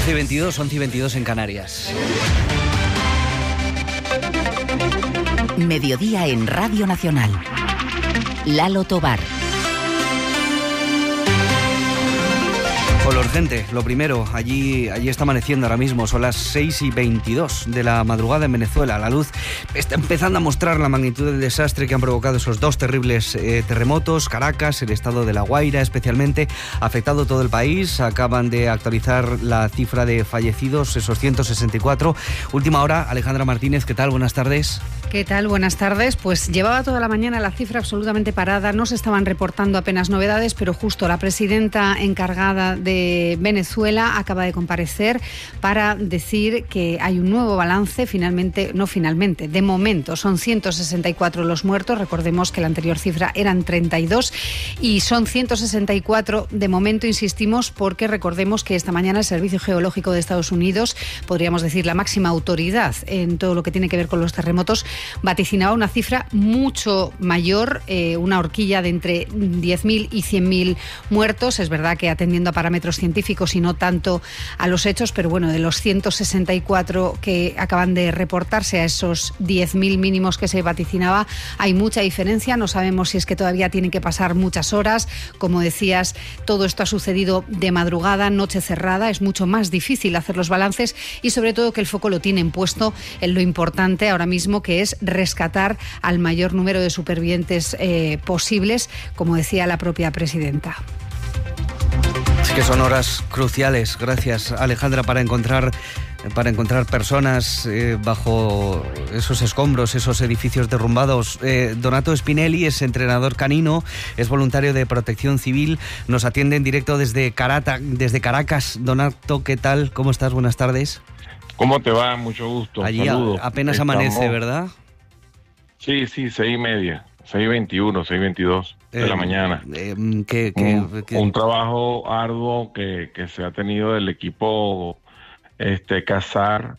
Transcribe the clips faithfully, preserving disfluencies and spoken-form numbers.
doce y veintidós, once y veintidós en Canarias. Mediodía en Radio Nacional. Lalo Tobar. Con lo urgente, lo primero, allí, allí está amaneciendo ahora mismo, son las seis y veintidós de la madrugada en Venezuela. La luz está empezando a mostrar la magnitud del desastre que han provocado esos dos terribles eh, terremotos. Caracas, el estado de La Guaira especialmente, ha afectado todo el país. Acaban de actualizar la cifra de fallecidos, esos ciento sesenta y cuatro. Última hora, Alejandra Martínez, ¿qué tal? Buenas tardes. ¿Qué tal? Buenas tardes. Pues llevaba toda la mañana la cifra absolutamente parada, no se estaban reportando apenas novedades, pero justo la presidenta encargada de Venezuela acaba de comparecer para decir que hay un nuevo balance, finalmente, no finalmente, de momento son ciento sesenta y cuatro los muertos, recordemos que la anterior cifra eran treinta y dos y son ciento sesenta y cuatro de momento, insistimos, porque recordemos que esta mañana el Servicio Geológico de Estados Unidos, podríamos decir la máxima autoridad en todo lo que tiene que ver con los terremotos, vaticinaba una cifra mucho mayor, eh, una horquilla de entre diez mil y cien mil muertos. Es verdad que atendiendo a parámetros científicos y no tanto a los hechos, pero bueno, de los ciento sesenta y cuatro que acaban de reportarse a esos diez mil mínimos que se vaticinaba, hay mucha diferencia. No sabemos si es que todavía tienen que pasar muchas horas. Como decías, todo esto ha sucedido de madrugada, noche cerrada, es mucho más difícil hacer los balances y sobre todo que el foco lo tienen puesto en lo importante ahora mismo, que es rescatar al mayor número de supervivientes eh, posibles, como decía la propia presidenta. Es que son horas cruciales, gracias Alejandra, para encontrar para encontrar personas eh, bajo esos escombros, esos edificios derrumbados. Eh, Donato Spinelli es entrenador canino, es voluntario de Protección Civil, nos atiende en directo desde, Carata, desde Caracas. Donato, ¿qué tal? ¿Cómo estás? Buenas tardes. ¿Cómo te va? Mucho gusto. Allí Saludos. A, apenas Estamos... amanece, ¿verdad? Sí, sí, seis y media, seis veintiuno, seis veintidós de eh, la mañana. Eh, que, que, un, que... un trabajo arduo que, que se ha tenido del equipo este Cazar,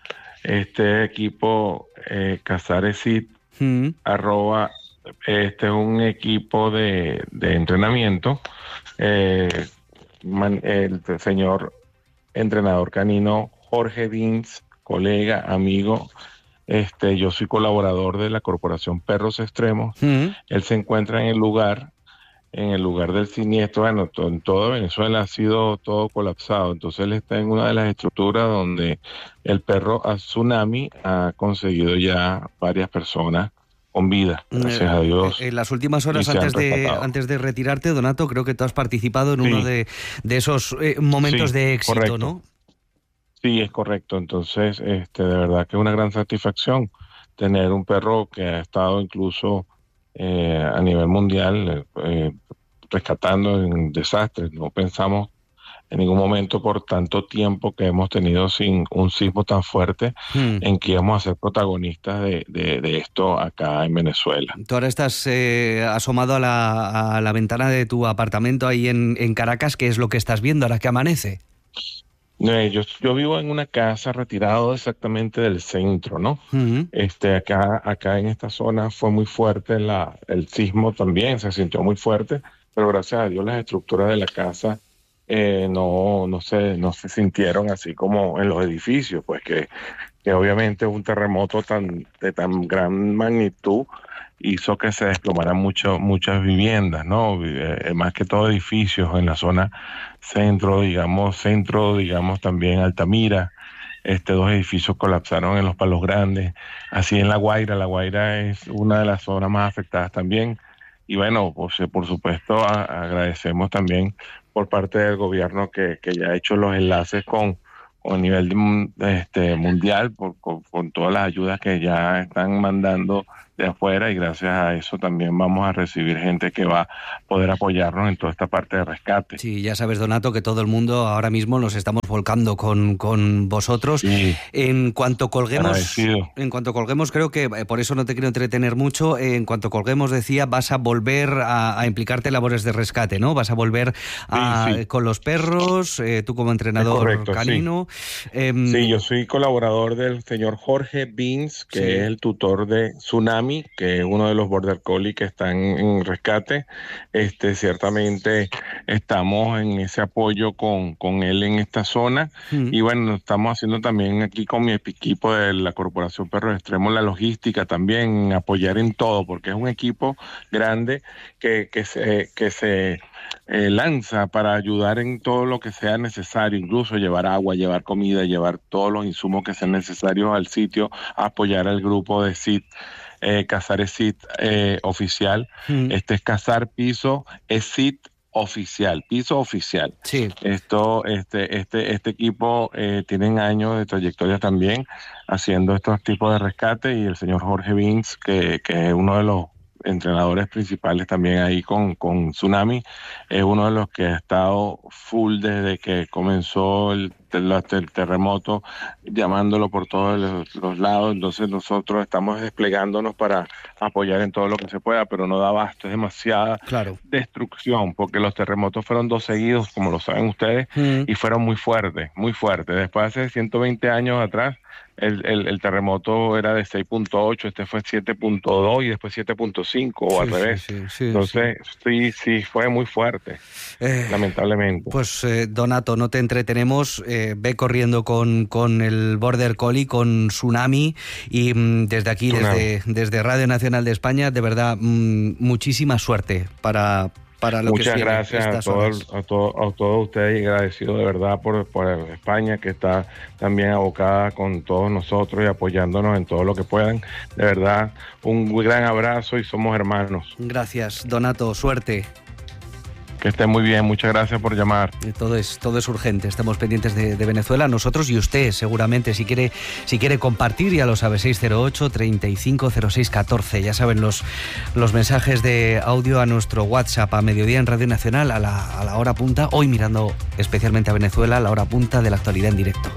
este equipo eh, Cazar Exit, mm. arroba, este es un equipo de, de entrenamiento, eh, man, el señor entrenador canino Jorge Vins, colega, amigo. Este, yo soy colaborador de la Corporación Perros Extremos. Uh-huh. Él se encuentra en el lugar, en el lugar del siniestro. Bueno, to- en toda Venezuela ha sido todo colapsado. Entonces él está en una de las estructuras donde el perro a tsunami ha conseguido ya varias personas con vida, gracias eh, a Dios. En las últimas horas antes de antes de retirarte, Donato, creo que tú has participado en sí. uno de, de esos eh, momentos sí, de éxito, correcto. ¿no? Sí, es correcto. Entonces, este, de verdad que es una gran satisfacción tener un perro que ha estado incluso eh, a nivel mundial eh, rescatando en desastres. No pensamos en ningún momento por tanto tiempo que hemos tenido sin un sismo tan fuerte hmm. en que íbamos a ser protagonistas de, de, de esto acá en Venezuela. Tú ahora estás eh, asomado a la, a la ventana de tu apartamento ahí en, en Caracas. ¿Qué es lo que estás viendo ahora que amanece? Yo, yo vivo en una casa retirado exactamente del centro, ¿no? Uh-huh. Este, acá, acá en esta zona fue muy fuerte la, el sismo también, se sintió muy fuerte, pero gracias a Dios las estructuras de la casa eh, no, no, se, no se sintieron así como en los edificios, pues que, que obviamente un terremoto tan, de tan gran magnitud hizo que se desplomaran mucho, muchas viviendas, ¿no? Eh, más que todo edificios en la zona centro, digamos, centro, digamos también Altamira. Este, dos edificios colapsaron en los Palos Grandes, así en La Guaira. La Guaira es una de las zonas más afectadas también. Y bueno, pues, por supuesto, a, agradecemos también por parte del gobierno que, que ya ha hecho los enlaces con, con nivel de, este, mundial, por, con, con todas las ayudas que ya están mandando de afuera, y gracias a eso también vamos a recibir gente que va a poder apoyarnos en toda esta parte de rescate. Sí, ya sabes, Donato, que todo el mundo ahora mismo nos estamos volcando con, con vosotros. Sí. En cuanto colguemos, Agradecido. en cuanto colguemos, creo que por eso no te quiero entretener mucho, en cuanto colguemos, decía, vas a volver a, a implicarte en labores de rescate, ¿no? Vas a volver a, sí, sí. con los perros, eh, tú como entrenador correcto, canino. Sí. Eh, sí, yo soy colaborador del señor Jorge Vins, que sí. es el tutor de Tsunami Tsunami, que es uno de los Border Collie que están en rescate. Este, ciertamente estamos en ese apoyo con, con él en esta zona. Mm. Y bueno, estamos haciendo también aquí con mi equipo de la Corporación Perros Extremos la logística también, apoyar en todo, porque es un equipo grande que, que se... Que se Eh, lanza para ayudar en todo lo que sea necesario, incluso llevar agua, llevar comida, llevar todos los insumos que sean necesarios al sitio, apoyar al grupo de S I T, eh, Cazar es S I T eh, oficial. Mm. Este es Cazar Piso es S I T oficial, piso oficial. Sí. Esto, este, este, este equipo eh, tienen años de trayectoria también haciendo estos tipos de rescate, y el señor Jorge Vince, que, que es uno de los entrenadores principales también ahí con, con Tsunami, es uno de los que ha estado full desde que comenzó el, el, el terremoto, llamándolo por todos los, los lados. Entonces nosotros estamos desplegándonos para apoyar en todo lo que se pueda, pero no da abasto, es demasiada claro. destrucción, porque los terremotos fueron dos seguidos, como lo saben ustedes, mm. y fueron muy fuertes, muy fuertes. Después, hace ciento veinte años atrás, El, el, el terremoto era de seis punto ocho, este fue siete punto dos y después siete punto cinco, o sí, al revés. Sí, sí, sí, Entonces, sí. sí, sí, fue muy fuerte, eh, lamentablemente. Pues, eh, Donato, no te entretenemos, eh, ve corriendo con, con el Border Collie, con Tsunami, y mm, desde aquí, desde, desde Radio Nacional de España, de verdad, mm, muchísima suerte para... Para lo Muchas que gracias a todos, a todos a todos ustedes, y agradecido de verdad por, por España, que está también abocada con todos nosotros y apoyándonos en todo lo que puedan. De verdad, un muy gran abrazo y somos hermanos. Gracias, Donato, suerte. Que esté muy bien, muchas gracias por llamar. Todo es, todo es urgente, estamos pendientes de, de Venezuela, nosotros y usted seguramente, si quiere, si quiere compartir, ya lo sabe, seis cero ocho, treinta y cinco cero seis catorce, ya saben los, los mensajes de audio a nuestro WhatsApp a mediodía en Radio Nacional, a la, a la hora punta, hoy mirando especialmente a Venezuela, a la hora punta de la actualidad en directo.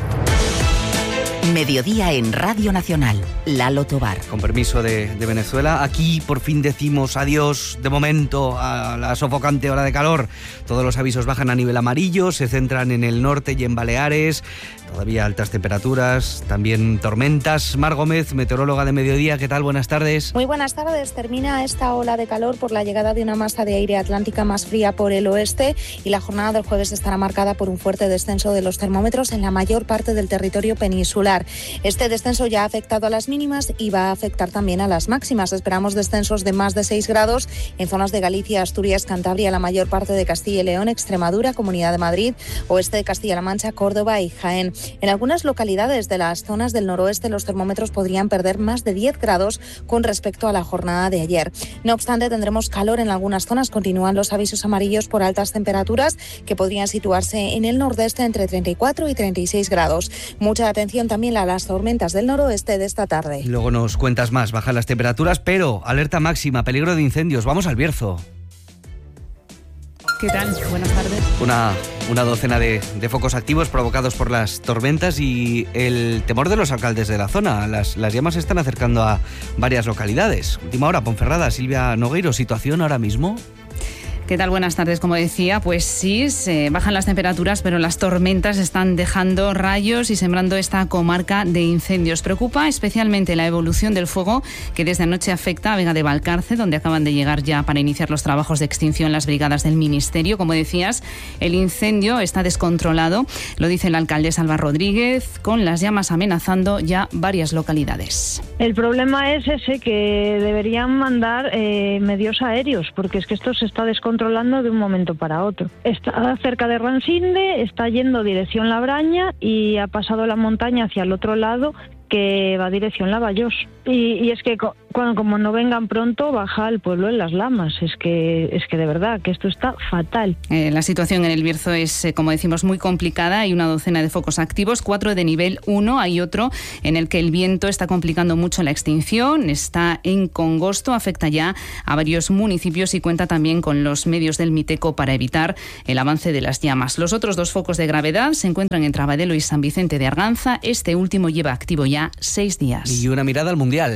Mediodía en Radio Nacional, Lalo Tobar. Con permiso de, de Venezuela, aquí por fin decimos adiós de momento a la sofocante hora de calor. Todos los avisos bajan a nivel amarillo, se centran en el norte y en Baleares. Todavía altas temperaturas, también tormentas. Mar Gómez, meteoróloga de Mediodía, ¿qué tal? Buenas tardes. Muy buenas tardes. Termina esta ola de calor por la llegada de una masa de aire atlántica más fría por el oeste, y la jornada del jueves estará marcada por un fuerte descenso de los termómetros en la mayor parte del territorio peninsular. Este descenso ya ha afectado a las mínimas y va a afectar también a las máximas. Esperamos descensos de más de seis grados en zonas de Galicia, Asturias, Cantabria, la mayor parte de Castilla y León, Extremadura, Comunidad de Madrid, oeste de Castilla-La Mancha, Córdoba y Jaén. En algunas localidades de las zonas del noroeste los termómetros podrían perder más de diez grados con respecto a la jornada de ayer. No obstante, tendremos calor en algunas zonas. Continúan los avisos amarillos por altas temperaturas que podrían situarse en el nordeste entre treinta y cuatro y treinta y seis grados. Mucha atención también a las tormentas del noroeste de esta tarde. Luego nos cuentas más, bajan las temperaturas, pero alerta máxima, peligro de incendios. Vamos al Bierzo. ¿Qué tal? Buenas tardes. Una, una docena de, de focos activos provocados por las tormentas y el temor de los alcaldes de la zona. Las, las llamas se están acercando a varias localidades. Última hora, Ponferrada. Silvia Nogueiro, ¿situación ahora mismo? ¿Qué tal? Buenas tardes. Como decía, pues sí, se bajan las temperaturas, pero las tormentas están dejando rayos y sembrando esta comarca de incendios. Preocupa especialmente la evolución del fuego, que desde anoche afecta a Vega de Valcarce, donde acaban de llegar ya para iniciar los trabajos de extinción las brigadas del Ministerio. Como decías, el incendio está descontrolado, lo dice la alcaldesa Alba Rodríguez, con las llamas amenazando ya varias localidades. El problema es ese, que deberían mandar eh, medios aéreos, porque es que esto se está descontrolando controlando de un momento para otro. Está cerca de Ransinde, está yendo dirección Labraña y ha pasado la montaña hacia el otro lado, que va dirección Lavallós. Y, y es que co- cuando como no vengan pronto, baja el pueblo en las lamas. Es que es que de verdad que esto está fatal. Eh, la situación en el Bierzo es, eh, como decimos, muy complicada. Hay una docena de focos activos, cuatro de nivel uno. Hay otro en el que el viento está complicando mucho la extinción. Está en Congosto, afecta ya a varios municipios y cuenta también con los medios del Miteco para evitar el avance de las llamas. Los otros dos focos de gravedad se encuentran en Trabadelo y San Vicente de Arganza. Este último lleva activo ya seis días. Y una mirada al Mundial.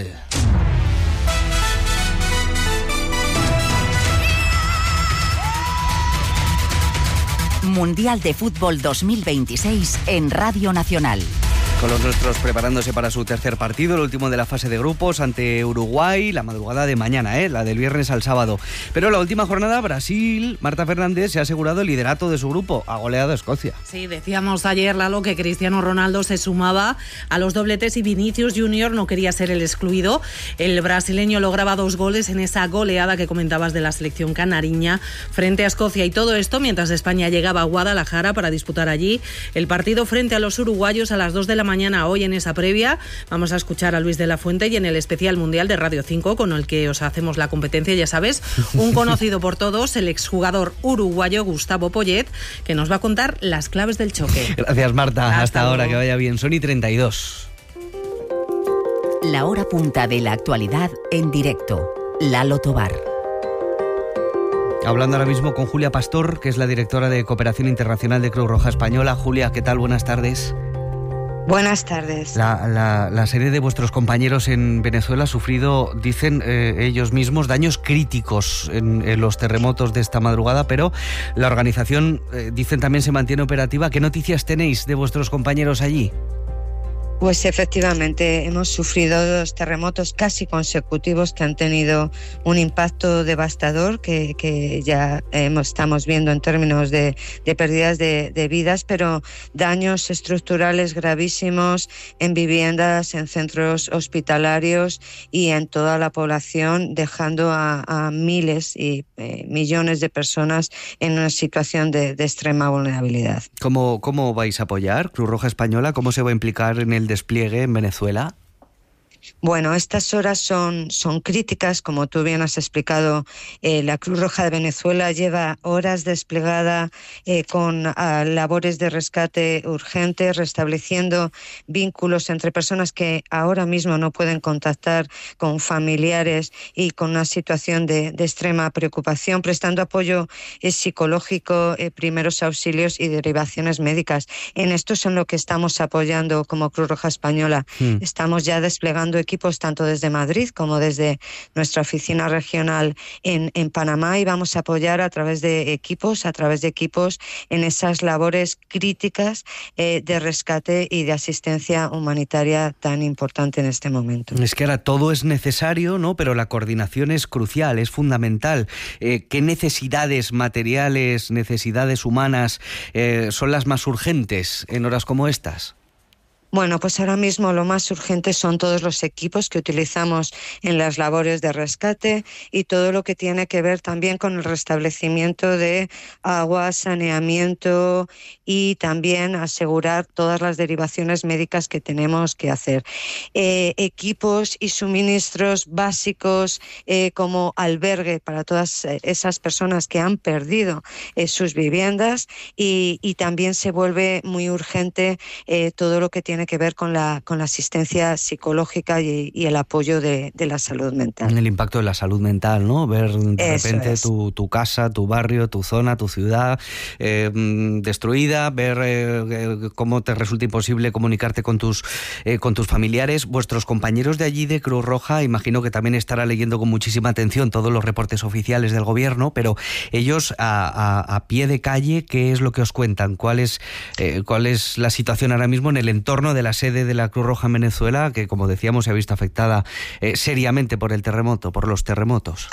Mundial de Fútbol dos mil veintiséis en Radio Nacional. Con los nuestros preparándose para su tercer partido, el último de la fase de grupos ante Uruguay, la madrugada de mañana, ¿eh? La del viernes al sábado. Pero la última jornada, Brasil, Marta Fernández se ha asegurado el liderato de su grupo, ha goleado a Escocia. Sí, decíamos ayer, Lalo, que Cristiano Ronaldo se sumaba a los dobletes y Vinicius Junior no quería ser el excluido. El brasileño lograba dos goles en esa goleada que comentabas de la selección canariña frente a Escocia, y todo esto mientras España llegaba a Guadalajara para disputar allí el partido frente a los uruguayos a las dos de la mañana hoy. En esa previa vamos a escuchar a Luis de la Fuente y en el especial mundial de Radio cinco con el que os hacemos la competencia, ya sabes, un conocido por todos, el exjugador uruguayo Gustavo Poyet, que nos va a contar las claves del choque. Gracias, Marta. Hasta, Hasta ahora, luego. que vaya bien. Son y treinta y dos. La hora punta de la actualidad en directo. Lalo Tobar. Hablando ahora mismo con Julia Pastor, que es la directora de Cooperación Internacional de Cruz Roja Española. Julia, ¿qué tal? Buenas tardes. Buenas tardes. La, la, la serie de vuestros compañeros en Venezuela ha sufrido, dicen eh, ellos mismos, daños críticos en, en los terremotos de esta madrugada, pero la organización, eh, dicen, también se mantiene operativa. ¿Qué noticias tenéis de vuestros compañeros allí? Pues efectivamente hemos sufrido dos terremotos casi consecutivos que han tenido un impacto devastador que, que ya hemos, estamos viendo en términos de, de pérdidas de, de vidas, pero daños estructurales gravísimos en viviendas, en centros hospitalarios y en toda la población, dejando a, a miles y eh, millones de personas en una situación de, de extrema vulnerabilidad. ¿Cómo, ¿Cómo vais a apoyar Cruz Roja Española? ¿Cómo se va a implicar en el despliegue en Venezuela? Bueno, estas horas son, son críticas, como tú bien has explicado. Eh, la Cruz Roja de Venezuela lleva horas desplegada eh, con uh, labores de rescate urgente, restableciendo vínculos entre personas que ahora mismo no pueden contactar con familiares y con una situación de, de extrema preocupación, prestando apoyo eh, psicológico, eh, primeros auxilios y derivaciones médicas. En esto es en lo que estamos apoyando como Cruz Roja Española. Mm. Estamos ya desplegando equipos tanto desde Madrid como desde nuestra oficina regional en, en Panamá, y vamos a apoyar a través de equipos, a través de equipos en esas labores críticas eh, de rescate y de asistencia humanitaria tan importante en este momento. Es que ahora todo es necesario, ¿no? Pero la coordinación es crucial, es fundamental. Eh, ¿Qué necesidades materiales, necesidades humanas eh, son las más urgentes en horas como estas? Bueno, pues ahora mismo lo más urgente son todos los equipos que utilizamos en las labores de rescate y todo lo que tiene que ver también con el restablecimiento de agua, saneamiento y también asegurar todas las derivaciones médicas que tenemos que hacer. Eh, equipos y suministros básicos eh, como albergue para todas esas personas que han perdido eh, sus viviendas, y, y también se vuelve muy urgente eh, todo lo que tiene que ver con la, con la asistencia psicológica y, y el apoyo de, de la salud mental. El impacto de la salud mental, ¿no? Ver de Eso repente es. tu, tu casa, tu barrio, tu zona, tu ciudad eh, destruida, ver eh, cómo te resulta imposible comunicarte con tus, eh, con tus familiares. Vuestros compañeros de allí de Cruz Roja, imagino que también estará leyendo con muchísima atención todos los reportes oficiales del gobierno, pero ellos a, a, a pie de calle, ¿qué es lo que os cuentan? ¿Cuál es, eh, cuál es la situación ahora mismo en el entorno de la sede de la Cruz Roja en Venezuela, que, como decíamos, se ha visto afectada eh, seriamente por el terremoto, por los terremotos?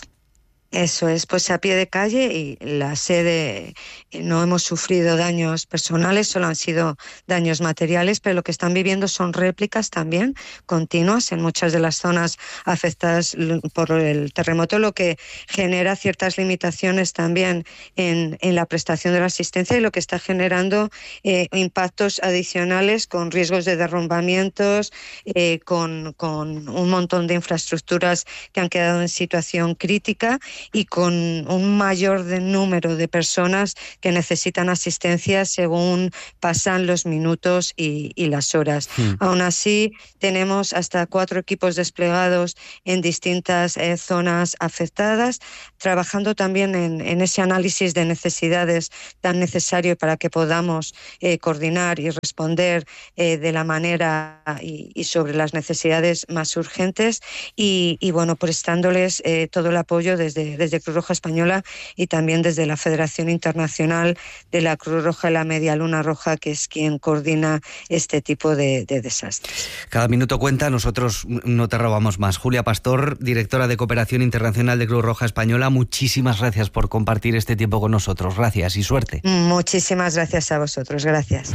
Eso es, pues a pie de calle, y la sede no hemos sufrido daños personales, solo han sido daños materiales, pero lo que están viviendo son réplicas también continuas en muchas de las zonas afectadas por el terremoto, lo que genera ciertas limitaciones también en, en la prestación de la asistencia, y lo que está generando eh, impactos adicionales con riesgos de derrumbamientos, eh, con, con un montón de infraestructuras que han quedado en situación crítica, y con un mayor de número de personas que necesitan asistencia según pasan los minutos y, y las horas. Mm. Aún así, tenemos hasta cuatro equipos desplegados en distintas eh, zonas afectadas, trabajando también en, en ese análisis de necesidades tan necesario para que podamos eh, coordinar y responder eh, de la manera y, y sobre las necesidades más urgentes, y, y bueno, prestándoles eh, todo el apoyo desde desde, desde Cruz Roja Española y también desde la Federación Internacional de la Cruz Roja y la Media Luna Roja, que es quien coordina este tipo de, de desastres. Cada minuto cuenta, nosotros no te robamos más. Julia Pastor, directora de Cooperación Internacional de Cruz Roja Española, muchísimas gracias por compartir este tiempo con nosotros. Gracias y suerte. Muchísimas gracias a vosotros. Gracias.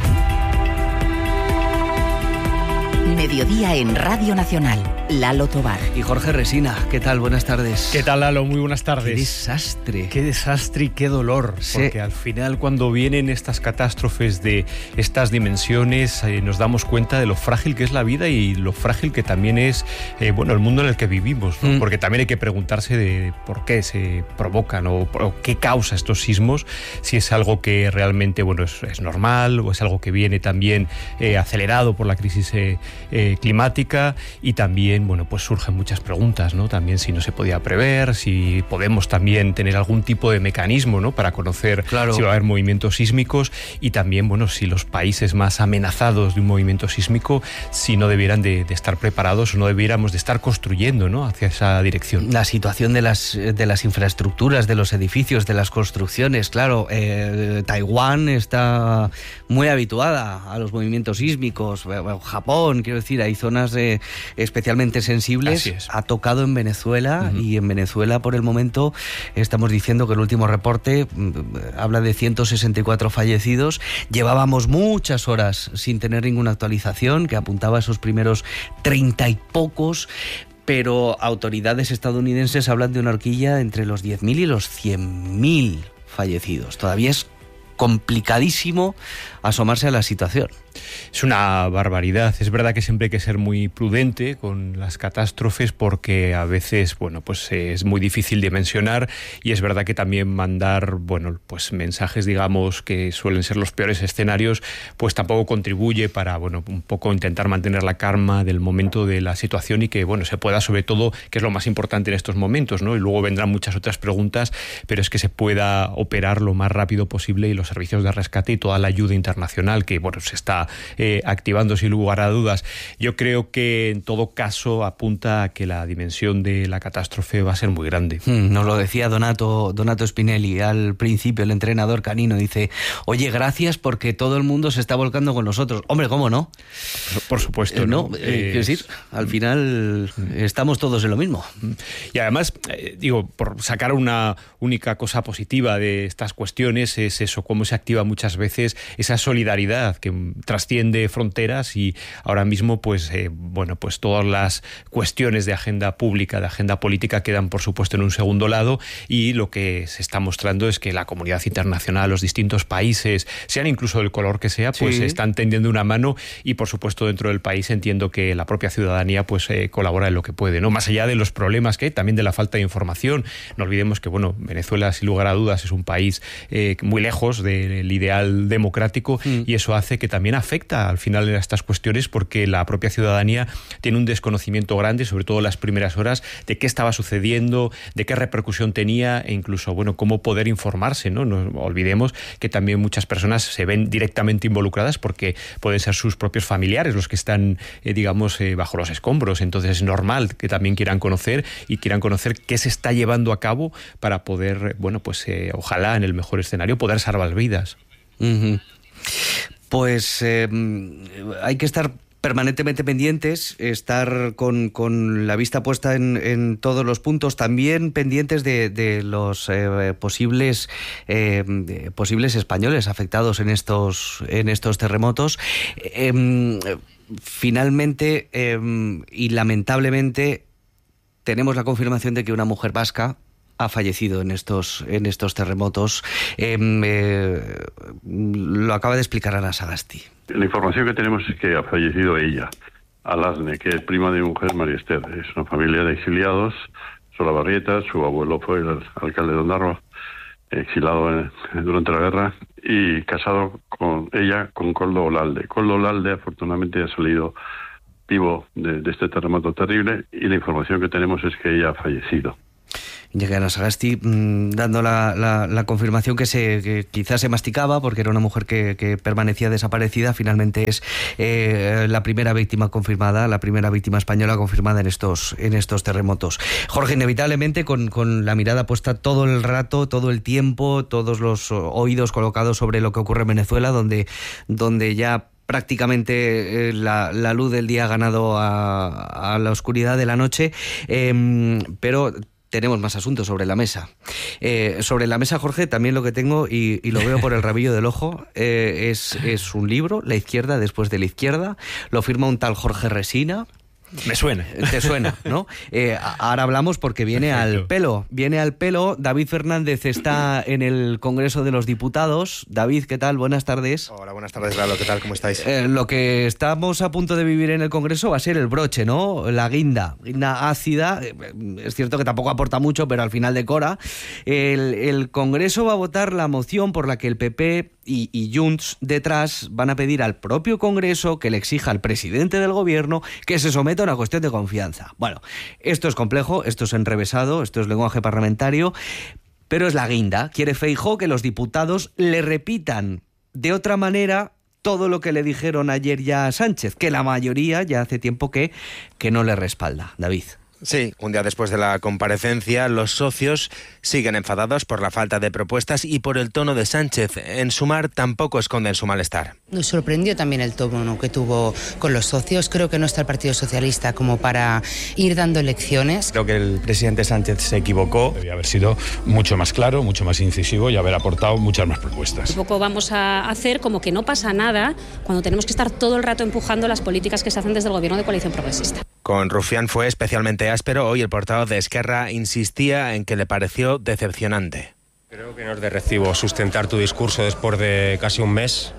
Mediodía en Radio Nacional. Lalo Tobar. Y Jorge Resina, ¿qué tal? Buenas tardes. ¿Qué tal, Lalo? Muy buenas tardes. Qué desastre. Qué desastre y qué dolor. Sí. Porque al final, cuando vienen estas catástrofes de estas dimensiones, eh, nos damos cuenta de lo frágil que es la vida y lo frágil que también es eh, bueno, el mundo en el que vivimos, ¿no? Mm. Porque también hay que preguntarse de por qué se provocan o, o qué causa estos sismos, si es algo que realmente bueno, es, es normal o es algo que viene también eh, acelerado por la crisis eh, eh, climática, y también bueno, pues surgen muchas preguntas, ¿no? También si no se podía prever, si podemos también tener algún tipo de mecanismo, ¿no? Para conocer claro. si va a haber movimientos sísmicos, y también, bueno, si los países más amenazados de un movimiento sísmico, si no debieran de, de estar preparados o no debiéramos de estar construyendo, ¿no? Hacia esa dirección. La situación de las, de las infraestructuras, de los edificios, de las construcciones, claro, eh, Taiwán está muy habituada a los movimientos sísmicos, Japón, quiero decir, hay zonas eh, especialmente sensibles. Ha tocado en Venezuela, uh-huh. y en Venezuela por el momento estamos diciendo que el último reporte habla de ciento sesenta y cuatro fallecidos. Llevábamos muchas horas sin tener ninguna actualización que apuntaba a esos primeros treinta y pocos, pero autoridades estadounidenses hablan de una horquilla entre los diez mil y los cien mil fallecidos. Todavía es complicadísimo asomarse a la situación. Es una barbaridad. Es verdad que siempre hay que ser muy prudente con las catástrofes porque a veces, bueno, pues es muy difícil dimensionar, y es verdad que también mandar, bueno, pues mensajes, digamos, que suelen ser los peores escenarios, pues tampoco contribuye para, bueno, un poco intentar mantener la calma del momento de la situación y que, bueno, se pueda, sobre todo, que es lo más importante en estos momentos, ¿no? Y luego vendrán muchas otras preguntas, pero es que se pueda operar lo más rápido posible, y los servicios de rescate y toda la ayuda internacional que, bueno, se está Eh, activando sin lugar a dudas. Yo creo que en todo caso apunta a que la dimensión de la catástrofe va a ser muy grande. Mm, nos lo decía Donato, Donato Spinelli al principio, el entrenador canino, dice, oye, gracias porque todo el mundo se está volcando con nosotros. Hombre, ¿cómo no? Por, por supuesto. Eh, no, no. Eh, es decir, al final estamos todos en lo mismo. Y además, eh, digo, por sacar una única cosa positiva de estas cuestiones es eso, cómo se activa muchas veces esa solidaridad que trasciende fronteras, y ahora mismo pues eh, bueno, pues todas las cuestiones de agenda pública, de agenda política quedan por supuesto en un segundo lado, y lo que se está mostrando es que la comunidad internacional, los distintos países, sean incluso del color que sea, pues sí. están tendiendo una mano, y por supuesto dentro del país entiendo que la propia ciudadanía pues eh, colabora en lo que puede, ¿no? Más allá de los problemas que hay, también de la falta de información. No olvidemos que bueno, Venezuela sin lugar a dudas es un país eh, muy lejos del ideal democrático, mm. y eso hace que también afecta al final de estas cuestiones, porque la propia ciudadanía tiene un desconocimiento grande, sobre todo en las primeras horas, de qué estaba sucediendo, de qué repercusión tenía, e incluso bueno, cómo poder informarse, ¿no? No olvidemos que también muchas personas se ven directamente involucradas porque pueden ser sus propios familiares los que están, eh, digamos, eh, bajo los escombros. Entonces es normal que también quieran conocer y quieran conocer qué se está llevando a cabo para poder, bueno, pues eh, ojalá en el mejor escenario poder salvar vidas. Uh-huh. Pues eh, hay que estar permanentemente pendientes, estar con, con la vista puesta en, en todos los puntos, también pendientes de, de los eh, posibles eh, de posibles españoles afectados en estos en estos terremotos. Eh, finalmente eh, y lamentablemente tenemos la confirmación de que una mujer vasca ha fallecido en estos en estos terremotos. Eh, eh, lo acaba de explicar Ana Sagasti. La información que tenemos es que ha fallecido ella, Alasne, que es prima de mi mujer, María Esther. Es una familia de exiliados, Solabarrieta, su abuelo fue el alcalde de Ondarroa, exilado en, durante la guerra, y casado con ella con Koldo Olalde. Koldo Olalde afortunadamente ha salido vivo de, de este terremoto terrible, y la información que tenemos es que ella ha fallecido. Iñaki Anasagasti, mmm, dando la, la, la confirmación que, se, que quizás se masticaba porque era una mujer que, que permanecía desaparecida. Finalmente es eh, la primera víctima confirmada, la primera víctima española confirmada en estos, en estos terremotos. Jorge, inevitablemente con, con la mirada puesta todo el rato, todo el tiempo, todos los oídos colocados sobre lo que ocurre en Venezuela, donde, donde ya prácticamente eh, la, la luz del día ha ganado a, a la oscuridad de la noche, eh, pero tenemos más asuntos sobre la mesa. Eh, sobre la mesa, Jorge, también lo que tengo, y, y lo veo por el rabillo del ojo, eh, es, es un libro, La izquierda después de la izquierda. Lo firma un tal Jorge Resina. Me suena. Te suena, ¿no? Eh, ahora hablamos porque viene Perfecto. al pelo. Viene al pelo. David Fernández está en el Congreso de los Diputados. David, ¿qué tal? Buenas tardes. Hola, buenas tardes, Lalo. ¿Qué tal? ¿Cómo estáis? Eh, lo que estamos a punto de vivir en el Congreso va a ser el broche, ¿no? La guinda. Guinda ácida. Es cierto que tampoco aporta mucho, pero al final decora. El, el Congreso va a votar la moción por la que el P P y, y Junts detrás van a pedir al propio Congreso que le exija al presidente del Gobierno que se someta a una cuestión de confianza. Bueno, esto es complejo, esto es enrevesado, esto es lenguaje parlamentario, pero es la guinda. Quiere Feijóo que los diputados le repitan de otra manera todo lo que le dijeron ayer ya a Sánchez, que la mayoría ya hace tiempo que, que no le respalda. David. Sí, un día después de la comparecencia, los socios siguen enfadados por la falta de propuestas y por el tono de Sánchez. En Sumar tampoco esconden su malestar. Nos sorprendió también el tono que tuvo con los socios. Creo que no está el Partido Socialista como para ir dando lecciones. Creo que el presidente Sánchez se equivocó. Debía haber sido mucho más claro, mucho más incisivo y haber aportado muchas más propuestas. Un poco vamos a hacer como que no pasa nada cuando tenemos que estar todo el rato empujando las políticas que se hacen desde el Gobierno de Coalición Progresista. Con Rufián fue especialmente áspero. Hoy el portavoz de Esquerra insistía en que le pareció decepcionante. Creo que no es de recibo sustentar tu discurso después de casi un mes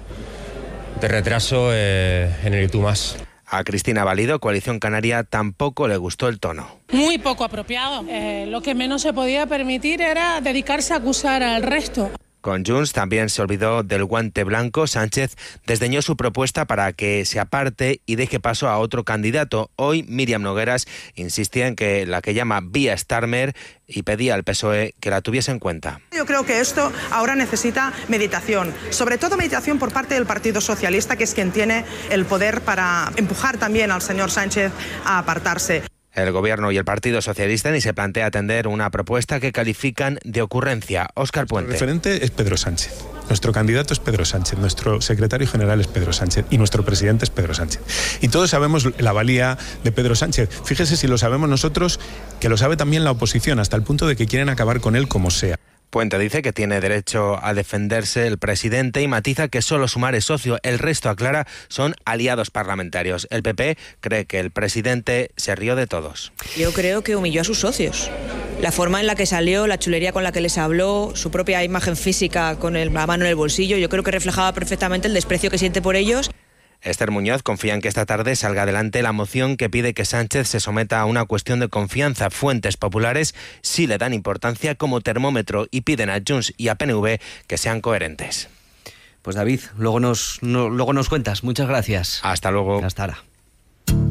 de retraso eh, en el Y Tú Más. A Cristina Valido, Coalición Canaria, tampoco le gustó el tono. Muy poco apropiado. Eh, lo que menos se podía permitir era dedicarse a acusar al resto. Con Junts también se olvidó del guante blanco. Sánchez desdeñó su propuesta para que se aparte y deje paso a otro candidato. Hoy Míriam Nogueras insistía en que la que llama vía Starmer y pedía al P S O E que la tuviese en cuenta. Yo creo que esto ahora necesita meditación, sobre todo meditación por parte del Partido Socialista, que es quien tiene el poder para empujar también al señor Sánchez a apartarse. El Gobierno y el Partido Socialista ni se plantea atender una propuesta que califican de ocurrencia. Óscar Puente. El referente es Pedro Sánchez. Nuestro candidato es Pedro Sánchez, nuestro secretario general es Pedro Sánchez y nuestro presidente es Pedro Sánchez. Y todos sabemos la valía de Pedro Sánchez. Fíjese si lo sabemos nosotros, que lo sabe también la oposición, hasta el punto de que quieren acabar con él como sea. Puente dice que tiene derecho a defenderse el presidente y matiza que solo Sumar es socio. El resto, aclara, son aliados parlamentarios. El P P cree que el presidente se rió de todos. Yo creo que humilló a sus socios. La forma en la que salió, la chulería con la que les habló, su propia imagen física con el, la mano en el bolsillo, yo creo que reflejaba perfectamente el desprecio que siente por ellos. Esther Muñoz confía en que esta tarde salga adelante la moción que pide que Sánchez se someta a una cuestión de confianza. Fuentes populares sí le dan importancia como termómetro y piden a Junts y a P N V que sean coherentes. Pues David, luego nos, no, luego nos cuentas. Muchas gracias. Hasta luego. Hasta ahora.